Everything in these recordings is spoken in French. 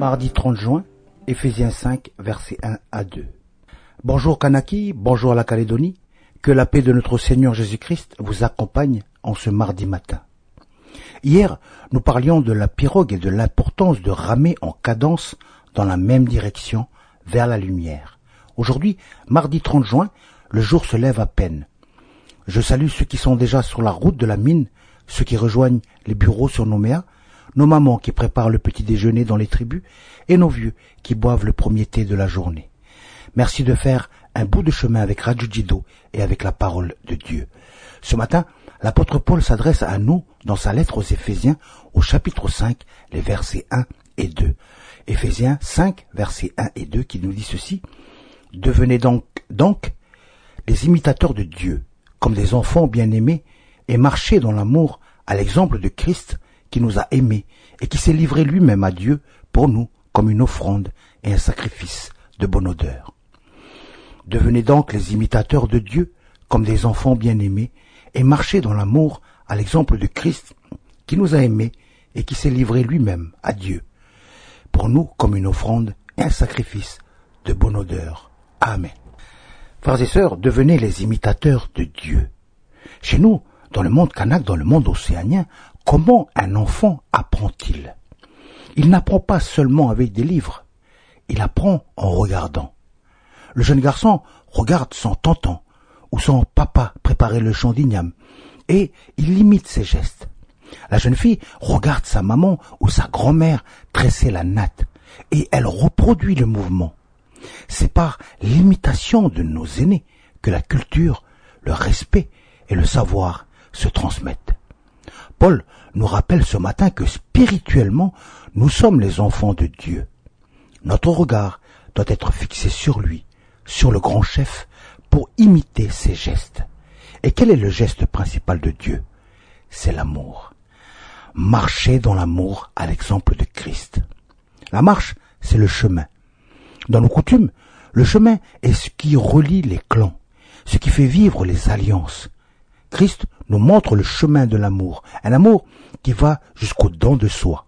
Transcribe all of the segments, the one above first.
Mardi 30 juin, Ephésiens 5, versets 1 à 2. Bonjour Kanaki, bonjour à la Calédonie, que la paix de notre Seigneur Jésus-Christ vous accompagne en ce mardi matin. Hier, nous parlions de la pirogue et de l'importance de ramer en cadence dans la même direction, vers la lumière. Aujourd'hui, mardi 30 juin, le jour se lève à peine. Je salue ceux qui sont déjà sur la route de la mine, ceux qui rejoignent les bureaux sur Nouméa, nos mamans qui préparent le petit déjeuner dans les tribus et nos vieux qui boivent le premier thé de la journée. Merci de faire un bout de chemin avec Radio Jido et avec la parole de Dieu. Ce matin, l'apôtre Paul s'adresse à nous dans sa lettre aux Éphésiens au chapitre 5, les versets 1 et 2. Éphésiens 5, versets 1 et 2 qui nous dit ceci. « Devenez donc les imitateurs de Dieu, comme des enfants bien-aimés, et marchez dans l'amour à l'exemple de Christ qui nous a aimés et qui s'est livré lui-même à Dieu pour nous comme une offrande et un sacrifice de bonne odeur. Devenez donc les imitateurs de Dieu comme des enfants bien-aimés et marchez dans l'amour à l'exemple de Christ qui nous a aimés et qui s'est livré lui-même à Dieu pour nous comme une offrande et un sacrifice de bonne odeur. Amen. Frères et sœurs, devenez les imitateurs de Dieu. Chez nous, dans le monde kanak, dans le monde océanien, comment un enfant apprend-il? Il n'apprend pas seulement avec des livres, il apprend en regardant. Le jeune garçon regarde son tonton ou son papa préparer le champ d'igname et il imite ses gestes. La jeune fille regarde sa maman ou sa grand-mère tresser la natte et elle reproduit le mouvement. C'est par l'imitation de nos aînés que la culture, le respect et le savoir se transmettent. Paul nous rappelle ce matin que spirituellement, nous sommes les enfants de Dieu. Notre regard doit être fixé sur lui, sur le grand chef, pour imiter ses gestes. Et quel est le geste principal de Dieu? C'est l'amour. Marcher dans l'amour à l'exemple de Christ. La marche, c'est le chemin. Dans nos coutumes, le chemin est ce qui relie les clans, ce qui fait vivre les alliances. Christ nous montre le chemin de l'amour, un amour qui va jusqu'au don de soi.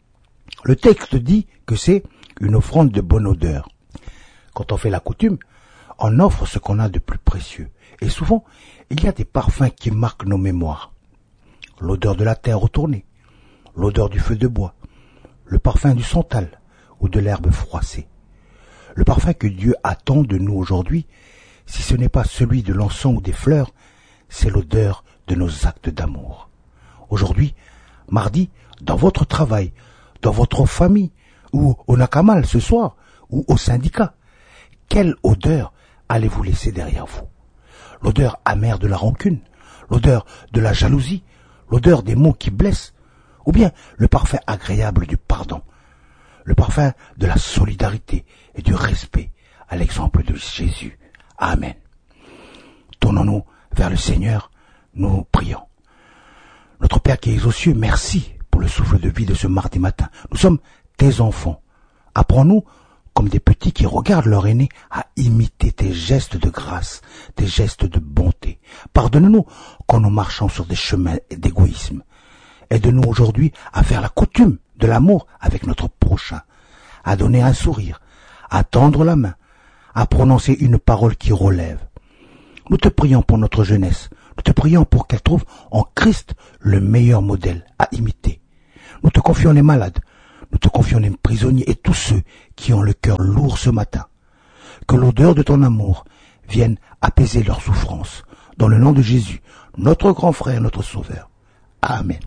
Le texte dit que c'est une offrande de bonne odeur. Quand on fait la coutume, on offre ce qu'on a de plus précieux. Et souvent, il y a des parfums qui marquent nos mémoires. L'odeur de la terre retournée, l'odeur du feu de bois, le parfum du santal ou de l'herbe froissée. Le parfum que Dieu attend de nous aujourd'hui, si ce n'est pas celui de l'encens ou des fleurs, c'est l'odeur de nos actes d'amour. Aujourd'hui, mardi, dans votre travail, dans votre famille, ou au Nakamal ce soir, ou au syndicat, quelle odeur allez-vous laisser derrière vous? L'odeur amère de la rancune, l'odeur de la jalousie, l'odeur des mots qui blessent, ou bien le parfum agréable du pardon, le parfum de la solidarité et du respect à l'exemple de Jésus. Amen. Tournons-nous vers le Seigneur, nous prions. Notre Père qui es aux cieux, merci pour le souffle de vie de ce mardi matin. Nous sommes tes enfants. Apprends-nous, comme des petits qui regardent leur aîné, à imiter tes gestes de grâce, tes gestes de bonté. Pardonne-nous quand nous marchons sur des chemins d'égoïsme. Aide-nous aujourd'hui à faire la coutume de l'amour avec notre prochain, à donner un sourire, à tendre la main, à prononcer une parole qui relève. Nous te prions pour notre jeunesse. Nous te prions pour qu'elle trouve en Christ le meilleur modèle à imiter. Nous te confions les malades. Nous te confions les prisonniers et tous ceux qui ont le cœur lourd ce matin. Que l'odeur de ton amour vienne apaiser leur souffrance. Dans le nom de Jésus, notre grand frère, notre sauveur. Amen.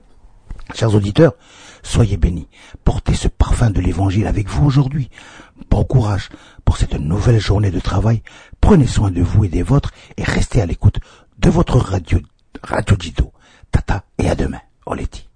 Chers auditeurs, soyez bénis. Portez ce parfum de l'évangile avec vous aujourd'hui. Bon courage pour cette nouvelle journée de travail. Prenez soin de vous et des vôtres et restez à l'écoute de votre radio Jido. Tata et à demain. Oleti.